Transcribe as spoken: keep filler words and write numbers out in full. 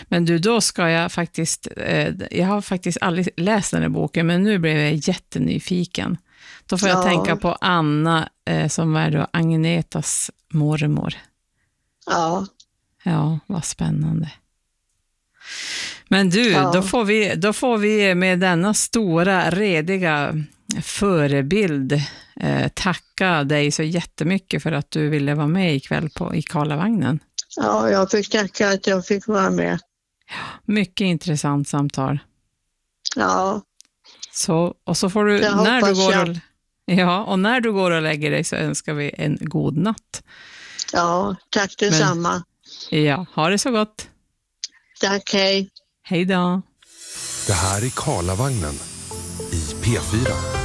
Men du, då ska jag faktiskt, eh, jag har faktiskt aldrig läst den här boken, men nu blev jag jättenyfiken. Då får jag Ja. tänka på Anna eh, som var då Agnetas mormor. Ja. Ja, vad spännande. Men du, Ja. då, får vi, då får vi med denna stora, rediga förebild eh, tacka dig så jättemycket för att du ville vara med ikväll på, i Karlavagnen. Ja, jag fick tacka att jag fick vara med. Mycket intressant samtal. Ja, Så, och så får du, det när du hoppas går jag. och, ja, och när du går och lägger dig så önskar vi en god natt. Ja, tack detsamma. Ja, ha det så gott. Tack, hej. Hej då. Det här är Karlavagnen i P fyra.